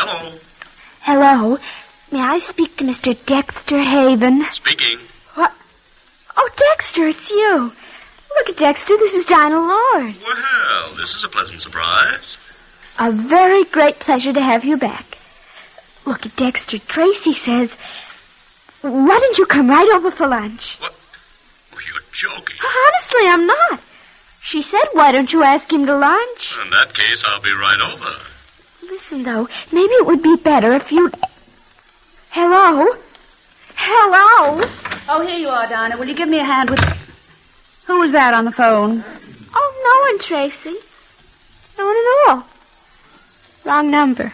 Hello. Hello. May I speak to Mr. Dexter Haven? Speaking. What? Oh, Dexter, it's you. Look at Dexter. This is Dinah Lord. Well, this is a pleasant surprise. A very great pleasure to have you back. Look at Dexter. Tracy says, why don't you come right over for lunch? What? Oh, you're joking. Honestly, I'm not. She said, why don't you ask him to lunch? In that case, I'll be right over. Listen, though, maybe it would be better if you'd... Hello? Hello? Oh, here you are, Dinah. Will you give me a hand with... Who was that on the phone? Oh, no one, Tracy. No one at all. Wrong number.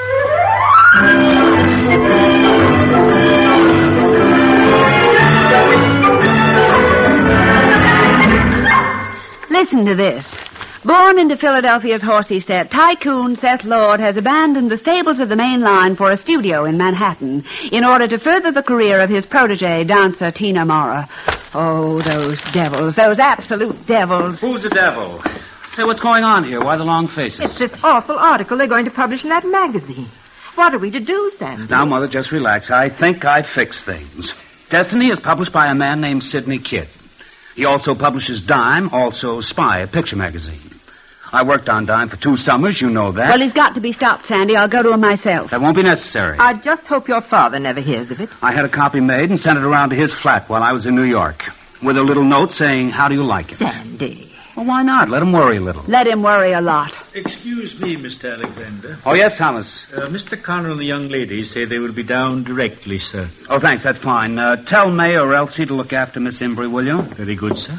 Listen to this. Born into Philadelphia's horsey set, tycoon Seth Lord has abandoned the stables of the main line for a studio in Manhattan in order to further the career of his protege, dancer Tina Mara. Oh, those devils, those absolute devils. Who's the devil? Say, what's going on here? Why the long faces? It's this awful article they're going to publish in that magazine. What are we to do, Sandy? Now, Mother, just relax. I think I fixed things. Destiny is published by a man named Sidney Kidd. He also publishes Dime, also Spy, a picture magazine. I worked on Dime for 2 summers, you know that. Well, he's got to be stopped, Sandy. I'll go to him myself. That won't be necessary. I just hope your father never hears of it. I had a copy made and sent it around to his flat while I was in New York, with a little note saying, how do you like it? Sandy. Well, why not? Let him worry a little. Let him worry a lot. Excuse me, Mr. Alexander. Oh, yes, Thomas. Mr. Connor and the young lady say they will be down directly, sir. Oh, thanks, that's fine. Tell May or Elsie to look after Miss Imbrie, will you? Very good, sir.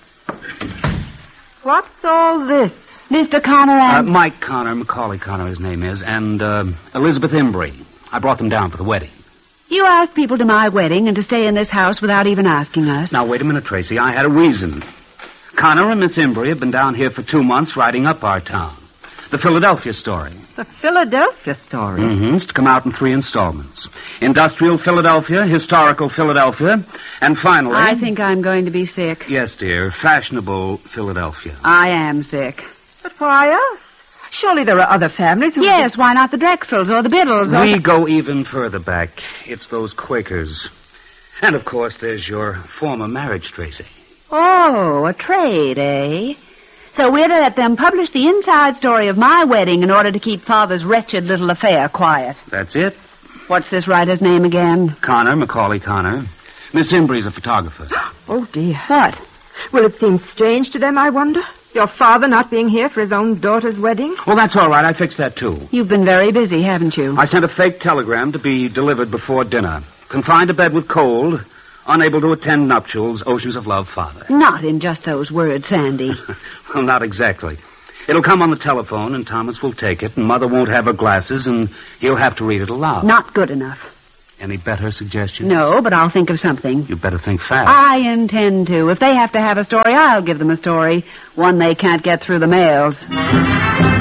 What's all this? Mr. Connor and... Mike Connor, Macaulay Connor, his name is, and Elizabeth Imbrie. I brought them down for the wedding. You asked people to my wedding and to stay in this house without even asking us. Now, wait a minute, Tracy. I had a reason. Connor and Miss Imbrie have been down here for 2 months writing up our town. The Philadelphia story. The Philadelphia story? Mm-hmm. It's to come out in 3 installments. Industrial Philadelphia, Historical Philadelphia, and finally... I think I'm going to be sick. Yes, dear. Fashionable Philadelphia. I am sick. But why us? Surely there are other families who... Yes, why not the Drexels or the Biddles or... We go even further back. It's those Quakers. And, of course, there's your former marriage, Tracy. Oh, a trade, eh? So we're to let them publish the inside story of my wedding in order to keep Father's wretched little affair quiet. That's it. What's this writer's name again? Connor, Macaulay Connor. Miss Imbrie's a photographer. Oh, dear. What? Will it seem strange to them, I wonder? Your father not being here for his own daughter's wedding? Well, that's all right. I fixed that, too. You've been very busy, haven't you? I sent a fake telegram to be delivered before dinner. Confined to bed with cold, unable to attend nuptials, Oceans of Love, Father. Not in just those words, Sandy. Well, not exactly. It'll come on the telephone, and Thomas will take it, and Mother won't have her glasses, and he'll have to read it aloud. Not good enough. Any better suggestion? No, but I'll think of something. You better think fast. I intend to. If they have to have a story, I'll give them a story. One they can't get through the mails.